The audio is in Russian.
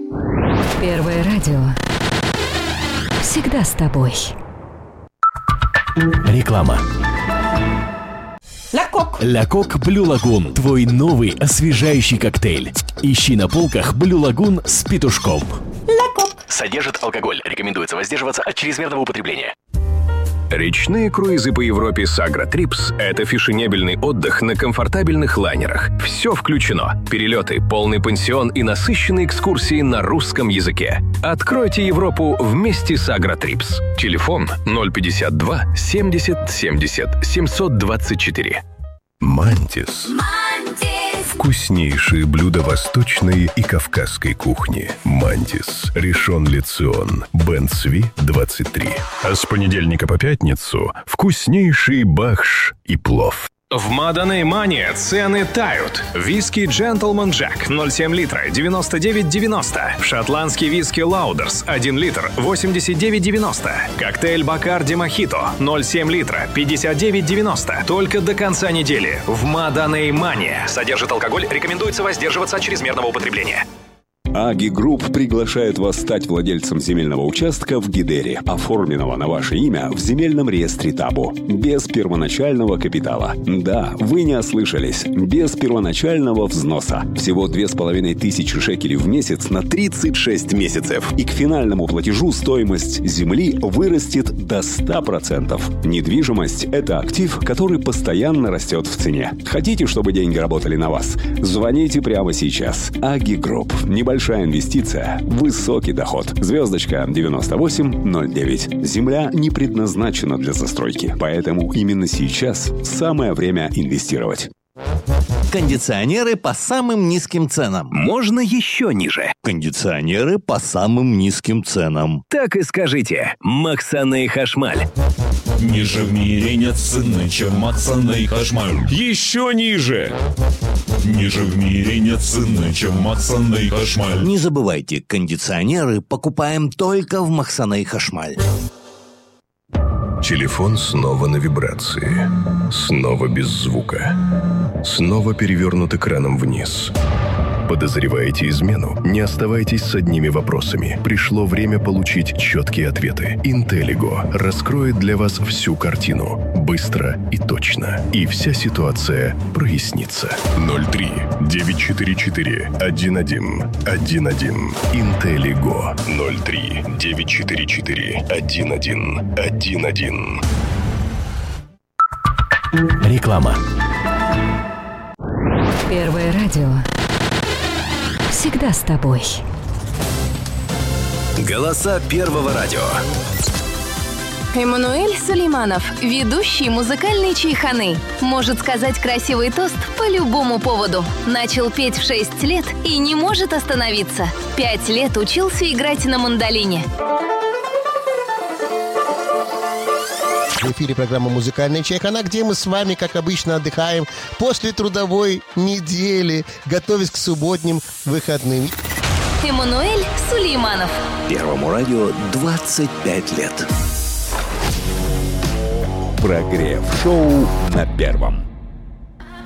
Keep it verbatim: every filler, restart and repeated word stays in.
Первое радио. Всегда с тобой. Реклама. Ля Кок. Ля Кок Блю Лагун. Твой новый освежающий коктейль. Ищи на полках Блю Лагун с петушком. Ля Кок. Содержит алкоголь. Рекомендуется воздерживаться от чрезмерного употребления. Речные круизы по Европе с Агротрипс – это фешенебельный отдых на комфортабельных лайнерах. Все включено. Перелеты, полный пансион и насыщенные экскурсии на русском языке. Откройте Европу вместе с Агротрипс. Телефон ноль пятьдесят два семьдесят семьдесят семьсот двадцать четыре. Мантис. Вкуснейшие блюда восточной и кавказской кухни. Мантис. Ришон Ле Цион. Бен Цви, двадцать три. А с понедельника по пятницу вкуснейший бахш и плов. В Маданей Мане цены тают. Виски Джентльмен Джек ноль семь литра девяносто девять девяносто. Шотландский виски Лаудерс один литр восемьдесят девять девяносто. Коктейль Бакарди Мохито ноль семь литра пятьдесят девять девяносто. Только до конца недели в Маданей Мане. Содержит алкоголь. Рекомендуется воздерживаться от чрезмерного употребления. Аги Групп приглашает вас стать владельцем земельного участка в Гидере, оформленного на ваше имя в земельном реестре Табу, без первоначального капитала. Да, вы не ослышались, без первоначального взноса. Всего две с половиной тысячи шекелей в месяц на тридцать шесть месяцев. И к финальному платежу стоимость земли вырастет до ста процентов. Недвижимость – это актив, который постоянно растет в цене. Хотите, чтобы деньги работали на вас? Звоните прямо сейчас. Аги Групп. Небольшой Большая инвестиция, высокий доход. Звездочка девяносто восемь ноль девять. Земля не предназначена для застройки, поэтому именно сейчас самое время инвестировать. Кондиционеры по самым низким ценам. Можно еще ниже. Кондиционеры по самым низким ценам. Так и скажите. Максаней Хашмаль. Ниже в мире нет цены, чем Максаней Хашмаль. Еще ниже. Ниже в мире нет цены, чем Максаней Хашмаль. Не забывайте, кондиционеры покупаем только в Максаней Хашмаль. Телефон снова на вибрации. Снова без звука. Снова перевернут экраном вниз. Подозреваете измену? Не оставайтесь с одними вопросами. Пришло время получить четкие ответы. Интеллиго раскроет для вас всю картину. Быстро и точно. И вся ситуация прояснится. ноль три девять четыре четыре один один один один. Интеллиго. ноль три девять четыре четыре один один один один. Реклама. Первое радио. Всегда с тобой. Голоса Первого радио. Эммануэль Сулейманов, ведущий музыкальной чайханы, может сказать красивый тост по любому поводу. Начал петь в шесть лет и не может остановиться. Пять лет учился играть на мандолине. В эфире программа «Музыкальная чайхана», где мы с вами, как обычно, отдыхаем после трудовой недели, готовясь к субботним выходным. Эммануэль Сулейманов. Первому радио двадцать пять лет. Прогрев шоу на Первом.